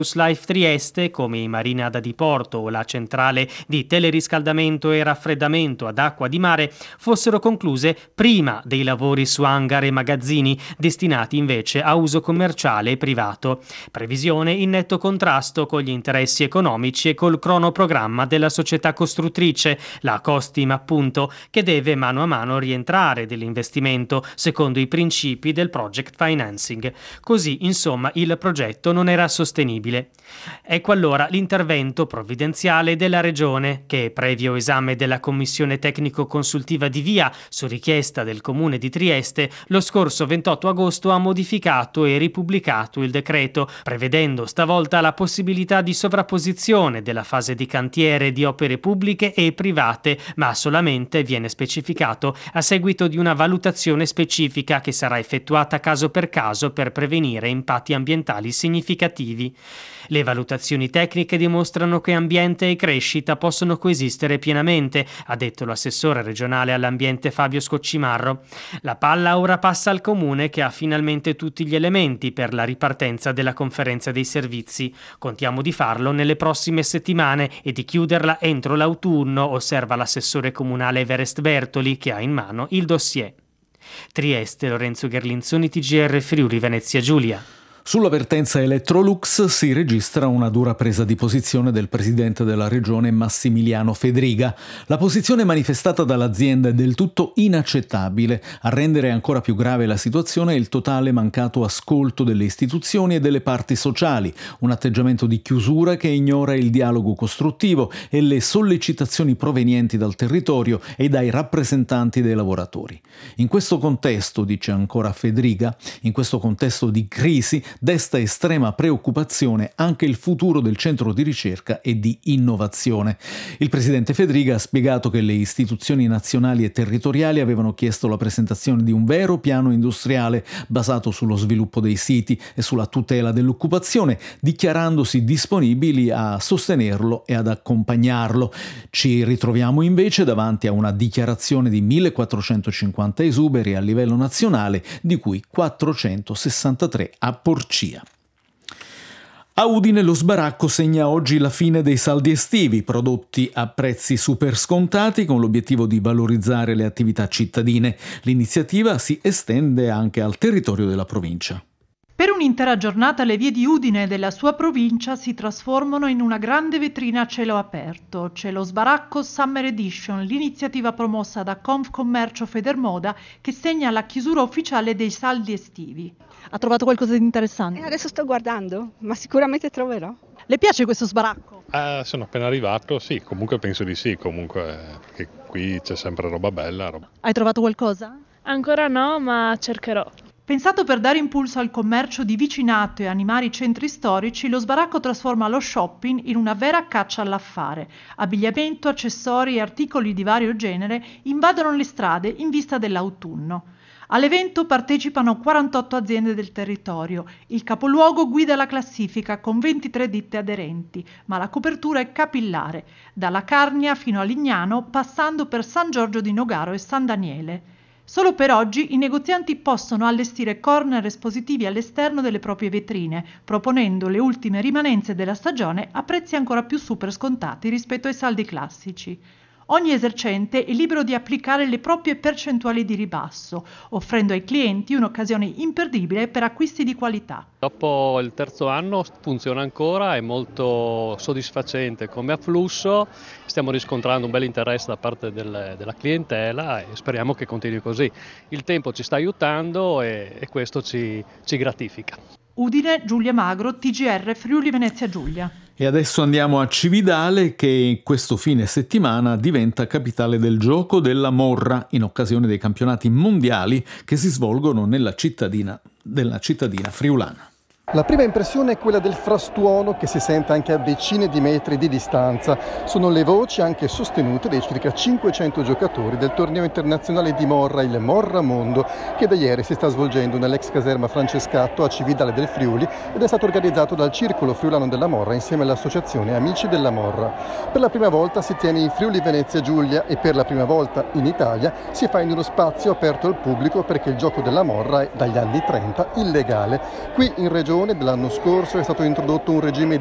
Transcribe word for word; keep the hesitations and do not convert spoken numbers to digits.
Life Trieste, come i Marina da Diporto o la centrale di teleriscaldamento e raffreddamento ad acqua di mare, fossero concluse prima dei lavori su hangar e magazzini, destinati invece a uso commerciale e privato. Previsione in netto contrasto con gli interessi economici e col cronoprogramma della società costruttrice, la Costim appunto, che deve mano a mano rientrare dell'investimento secondo i principi del project financing. Così, insomma, il progetto non era sostenibile. Ecco allora l'intervento provvidenziale della Regione che, previo esame della Commissione Tecnico-Consultiva di VIA su richiesta del Comune di Trieste, lo scorso ventotto agosto ha modificato e ripubblicato il decreto, prevedendo stavolta la possibilità di sovrapposizione della fase di cantiere di opere pubbliche e private, ma solamente, viene specificato, a seguito di una valutazione specifica che sarà effettuata caso per caso per prevenire impatti ambientali significativi. Le valutazioni tecniche dimostrano che ambiente e crescita possono coesistere pienamente, ha detto l'assessore regionale all'ambiente Fabio Scoccimarro. La palla ora passa al Comune, che ha finalmente tutti gli elementi per la ripartenza della conferenza dei servizi. Contiamo di farlo nelle prossime settimane e di chiuderla entro l'autunno, osserva l'assessore comunale Everest Bertoli, che ha in mano il dossier. Trieste, Lorenzo Gherlinzoni, T G R Friuli Venezia Giulia. Sulla vertenza Electrolux si registra una dura presa di posizione del presidente della regione Massimiliano Fedriga. La posizione manifestata dall'azienda è del tutto inaccettabile. A rendere ancora più grave la situazione è il totale mancato ascolto delle istituzioni e delle parti sociali, un atteggiamento di chiusura che ignora il dialogo costruttivo e le sollecitazioni provenienti dal territorio e dai rappresentanti dei lavoratori. In questo contesto, dice ancora Fedriga, in questo contesto di crisi, desta estrema preoccupazione anche il futuro del centro di ricerca e di innovazione. Il presidente Fedriga ha spiegato che le istituzioni nazionali e territoriali avevano chiesto la presentazione di un vero piano industriale basato sullo sviluppo dei siti e sulla tutela dell'occupazione, dichiarandosi disponibili a sostenerlo e ad accompagnarlo. Ci ritroviamo invece davanti a una dichiarazione di millequattrocentocinquanta esuberi a livello nazionale, di cui quattrocentosessantatré a Porcia. A Udine lo sbaracco segna oggi la fine dei saldi estivi, prodotti a prezzi super scontati con l'obiettivo di valorizzare le attività cittadine. L'iniziativa si estende anche al territorio della provincia. Per un'intera giornata le vie di Udine e della sua provincia si trasformano in una grande vetrina a cielo aperto. C'è lo sbaracco Summer Edition, l'iniziativa promossa da Confcommercio Federmoda che segna la chiusura ufficiale dei saldi estivi. Ha trovato qualcosa di interessante? Eh, adesso sto guardando, ma sicuramente troverò. Le piace questo sbaracco? Eh, sono appena arrivato, sì, comunque penso di sì, comunque perché qui c'è sempre roba bella. Roba. Hai trovato qualcosa? Ancora no, ma cercherò. Pensato per dare impulso al commercio di vicinato e animare i centri storici, lo sbaracco trasforma lo shopping in una vera caccia all'affare. Abbigliamento, accessori e articoli di vario genere invadono le strade in vista dell'autunno. All'evento partecipano quarantotto aziende del territorio. Il capoluogo guida la classifica con ventitré ditte aderenti, ma la copertura è capillare, dalla Carnia fino a Lignano, passando per San Giorgio di Nogaro e San Daniele. Solo per oggi i negozianti possono allestire corner espositivi all'esterno delle proprie vetrine, proponendo le ultime rimanenze della stagione a prezzi ancora più super scontati rispetto ai saldi classici. Ogni esercente è libero di applicare le proprie percentuali di ribasso, offrendo ai clienti un'occasione imperdibile per acquisti di qualità. Dopo il terzo anno funziona ancora, è molto soddisfacente come afflusso, stiamo riscontrando un bel interesse da parte del, della clientela e speriamo che continui così. Il tempo ci sta aiutando e, e questo ci, ci gratifica. Udine, Giulia Magro, T G R Friuli Venezia Giulia. E adesso andiamo a Cividale, che questo fine settimana diventa capitale del gioco della morra in occasione dei campionati mondiali che si svolgono nella cittadina, della cittadina friulana. La prima impressione è quella del frastuono che si sente anche a decine di metri di distanza. Sono le voci anche sostenute dai circa cinquecento giocatori del torneo internazionale di Morra, il Morra Mondo, che da ieri si sta svolgendo nell'ex caserma Francescatto a Cividale del Friuli ed è stato organizzato dal Circolo Friulano della Morra insieme all'Associazione Amici della Morra. Per la prima volta si tiene in Friuli Venezia Giulia e per la prima volta in Italia si fa in uno spazio aperto al pubblico perché il gioco della morra è dagli anni trenta illegale. Qui in Regione stagione dell'anno scorso è stato introdotto un regime